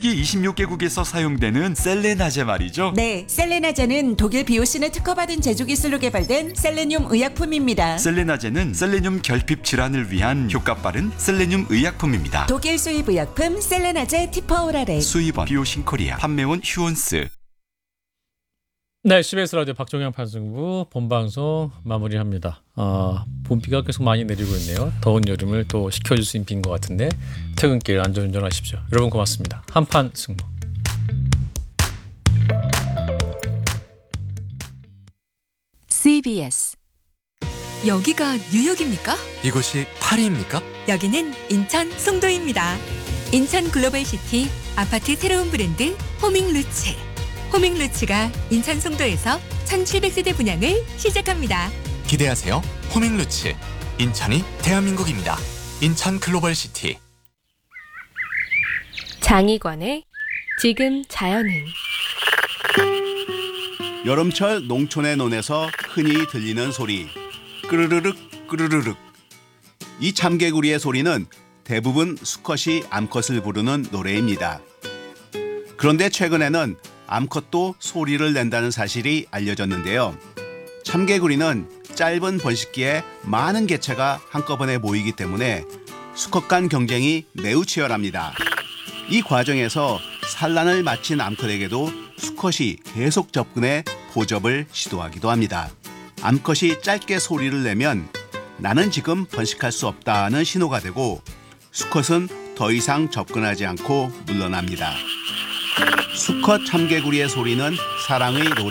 세계 26개국에서 사용되는 셀레나제 말이죠. 네, 셀레나제는 독일 비오신에 특허받은 제조 기술로 개발된 셀레늄 의약품입니다. 셀레나제는 셀레늄 결핍 질환을 위한 효과 빠른 셀레늄 의약품입니다. 독일 수입 의약품 셀레나제 티퍼오라렉. 수입원 비오신코리아, 판매원 휴온스. 네, CBS 라디오 박종현 판승부 본방송 마무리합니다. 봄비가 계속 많이 내리고 있네요. 더운 여름을 또 식혀줄 수 있는 비인 것 같은데 퇴근길 안전운전하십시오. 여러분 고맙습니다. 한판 승부. CBS. 여기가 뉴욕입니까? 이곳이 파리입니까? 여기는 인천 송도입니다. 인천 글로벌시티 아파트 새로운 브랜드 호밍루츠. 호밍루츠가 인천 송도에서 1700세대 분양을 시작합니다. 기대하세요. 호밍루츠. 인천이 대한민국입니다. 인천 글로벌시티. 장희관의 지금 자연은. 여름철 농촌의 논에서 흔히 들리는 소리, 끄르르륵 끄르르륵. 이 참개구리의 소리는 대부분 수컷이 암컷을 부르는 노래입니다. 그런데 최근에는 암컷도 소리를 낸다는 사실이 알려졌는데요. 참개구리는 짧은 번식기에 많은 개체가 한꺼번에 모이기 때문에 수컷 간 경쟁이 매우 치열합니다. 이 과정에서 산란을 마친 암컷에게도 수컷이 계속 접근해 포접을 시도하기도 합니다. 암컷이 짧게 소리를 내면 나는 지금 번식할 수 없다는 신호가 되고 수컷은 더 이상 접근하지 않고 물러납니다. 수컷 참개구리의 소리는 사랑의 노래